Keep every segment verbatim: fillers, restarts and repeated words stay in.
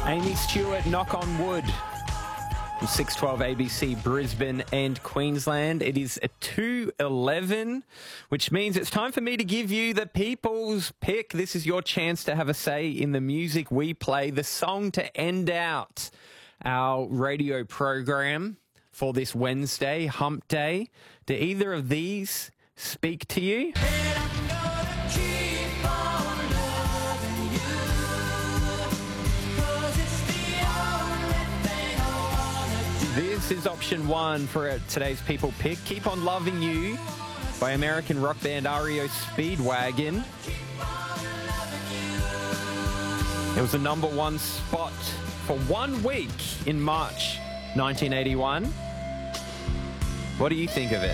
Amy Stewart, Knock on Wood. From six twelve A B C, Brisbane and Queensland. It is a two eleven, which means it's time for me to give you the people's pick. This is your chance to have a say in the music we play, the song to end out our radio program for this Wednesday, Hump Day. Do either of these speak to you? This is option one for today's People Pick. Keep on Loving You by American rock band R E O Speedwagon. It was the number one spot for one week in March nineteen eighty-one. What do you think of it?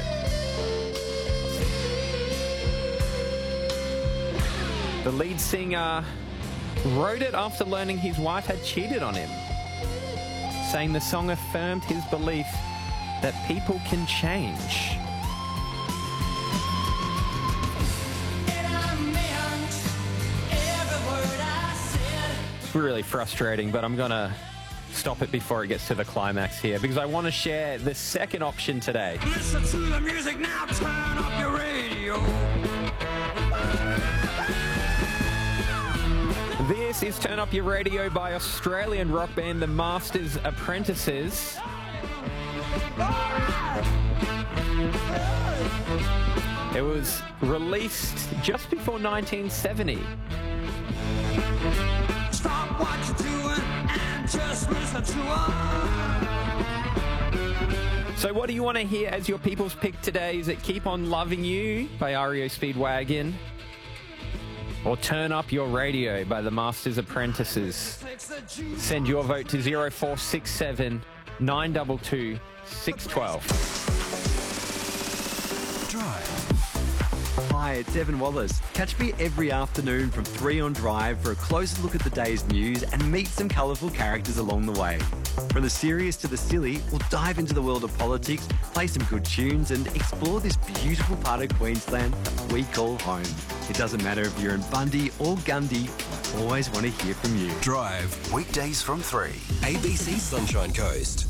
The lead singer wrote it after learning his wife had cheated on him, saying the song affirmed his belief that people can change. It's really frustrating, but I'm going to stop it before it gets to the climax here because I want to share the second option today. Listen to the music now, turn up your radio. This is Turn Up Your Radio by Australian rock band The Masters Apprentices. It was released just before nineteen seventy. Stop what you're doing and just listen to us. So what do you want to hear as your people's pick today? Is it Keep On Loving You by R E O Speedwagon? Or Turn Up Your Radio by The Masters Apprentices? Send your vote to zero four six seven, nine two two, six one two. Drive. Hi, it's Evan Wallace. Catch me every afternoon from three on Drive for a closer look at the day's news and meet some colourful characters along the way. From the serious to the silly, we'll dive into the world of politics, play some good tunes and explore this beautiful part of Queensland that we call home. It doesn't matter if you're in Bundy or Gundy, I always want to hear from you. Drive, weekdays from three. A B C Sunshine Coast.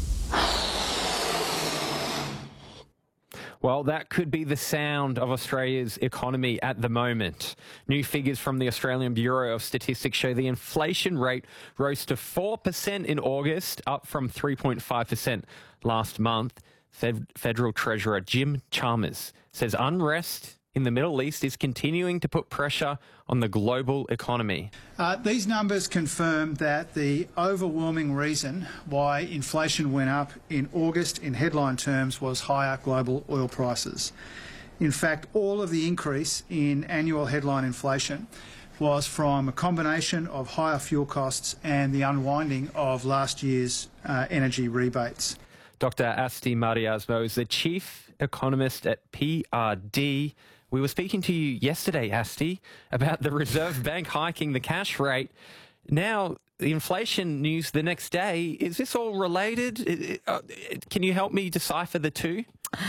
Well, that could be the sound of Australia's economy at the moment. New figures from the Australian Bureau of Statistics show the inflation rate rose to four percent in August, up from three point five percent last month. Fed- Federal Treasurer Jim Chalmers says unrest in the Middle East is continuing to put pressure on the global economy. Uh, these numbers confirm that the overwhelming reason why inflation went up in August in headline terms was higher global oil prices. In fact, all of the increase in annual headline inflation was from a combination of higher fuel costs and the unwinding of last year's uh, energy rebates. Doctor Asti Mariasmo is the chief economist at P R D. We were speaking to you yesterday, Asti, about the Reserve Bank hiking the cash rate. Now, the inflation news the next day. Is this all related? Can you help me decipher the two?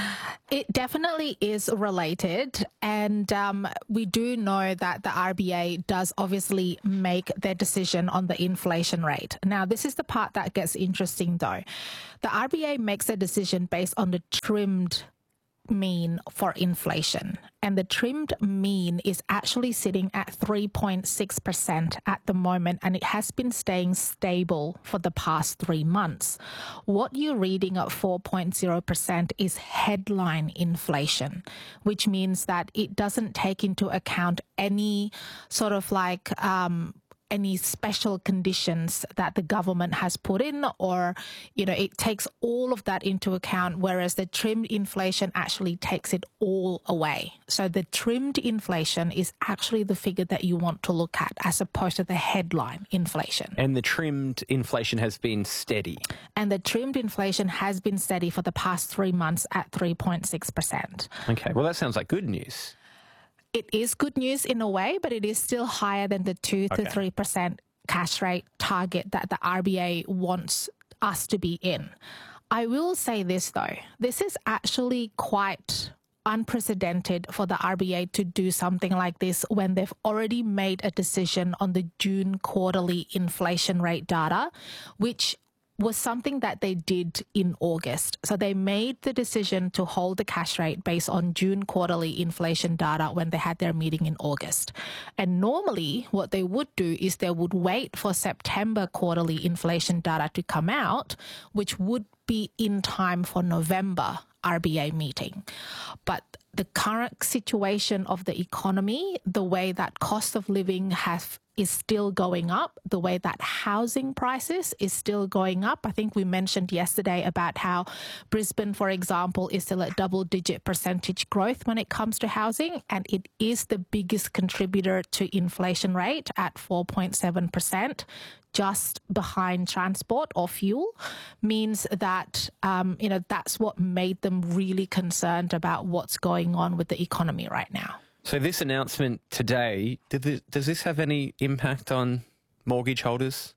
It definitely is related, and um, we do know that the R B A does obviously make their decision on the inflation rate. Now, this is the part that gets interesting, though. The R B A makes a decision based on the trimmed mean for inflation, and the trimmed mean is actually sitting at three point six percent at the moment, and it has been staying stable for the past three months. What you're reading at four point zero percent is headline inflation, which means that it doesn't take into account any sort of like um any special conditions that the government has put in, or, you know, it takes all of that into account, whereas the trimmed inflation actually takes it all away. So the trimmed inflation is actually the figure that you want to look at as opposed to the headline inflation. And the trimmed inflation has been steady. And the trimmed inflation has been steady for the past three months at three point six percent. Okay, well, that sounds like good news. It is good news in a way, but it is still higher than the two to three percent cash rate target that the R B A wants us to be in. I will say this, though. This is actually quite unprecedented for the R B A to do something like this when they've already made a decision on the June quarterly inflation rate data, which was something that they did in August. So they made the decision to hold the cash rate based on June quarterly inflation data when they had their meeting in August. And normally what they would do is they would wait for September quarterly inflation data to come out, which would be in time for November R B A meeting. But the current situation of the economy, the way that cost of living has is still going up, the way that housing prices is still going up. I think we mentioned yesterday about how Brisbane, for example, is still at double-digit percentage growth when it comes to housing, and it is the biggest contributor to inflation rate at four point seven percent. Just behind transport or fuel, means that, um, you know, that's what made them really concerned about what's going on with the economy right now. So this announcement today, did this, does this have any impact on mortgage holders?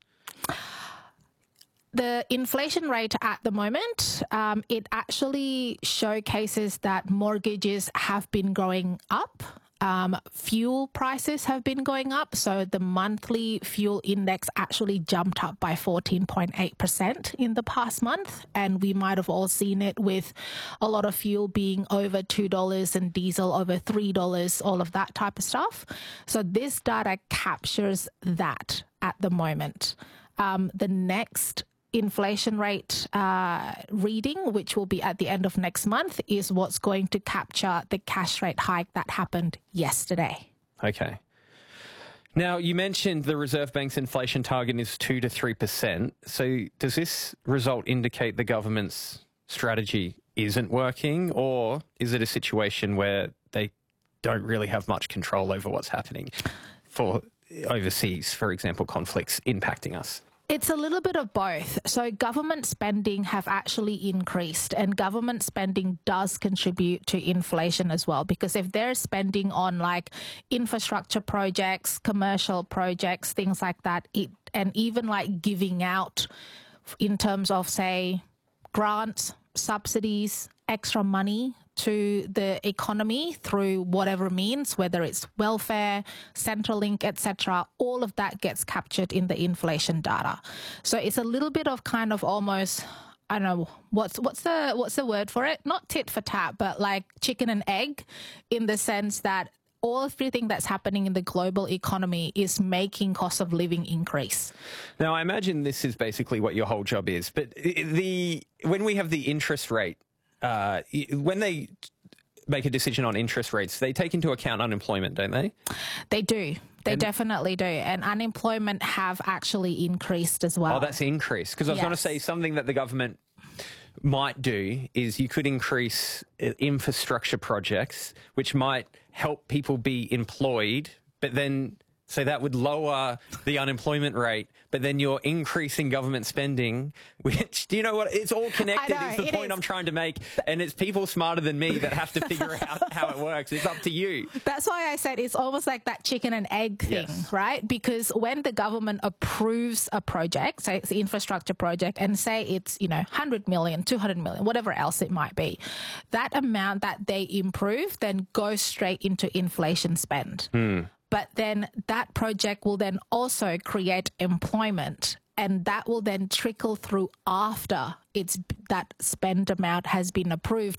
The inflation rate at the moment, um, it actually showcases that mortgages have been going up. Um, fuel prices have been going up. So the monthly fuel index actually jumped up by fourteen point eight percent in the past month. And we might have all seen it with a lot of fuel being over two dollars and diesel over three dollars, all of that type of stuff. So this data captures that at the moment. Um, the next inflation rate uh, reading, which will be at the end of next month, is what's going to capture the cash rate hike that happened yesterday. Okay. Now, you mentioned the Reserve Bank's inflation target is two to three percent. So does this result indicate the government's strategy isn't working, or is it a situation where they don't really have much control over what's happening for overseas, for example, conflicts impacting us? It's a little bit of both. So government spending have actually increased, and government spending does contribute to inflation as well, because if they're spending on like infrastructure projects, commercial projects, things like that, it, and even like giving out in terms of, say, grants, subsidies, extra money to the economy through whatever means, whether it's welfare, Centrelink, et cetera, all of that gets captured in the inflation data. So it's a little bit of kind of almost, I don't know, what's what's the what's the word for it? Not tit for tat, but like chicken and egg, in the sense that all everything that's happening in the global economy is making cost of living increase. Now, I imagine this is basically what your whole job is, but the when we have the interest rate, Uh, when they make a decision on interest rates, they take into account unemployment, don't they? They do. They And- definitely do. And unemployment have actually increased as well. Oh, that's increased. Because I was going to Yes. say something that the government might do is you could increase uh, infrastructure projects, which might help people be employed, but then... So that would lower the unemployment rate, but then you're increasing government spending, which, do you know what? It's all connected. I know, It's the it point is. I'm trying to make. And it's people smarter than me that have to figure out how it works. It's up to you. That's why I said it's almost like that chicken and egg thing, Yes. right? Because when the government approves a project, say it's the infrastructure project, and say it's, you know, one hundred million, two hundred million, whatever else it might be, that amount that they improve then goes straight into inflation spend. But then that project will then also create employment, and that will then trickle through after it's that spend amount has been approved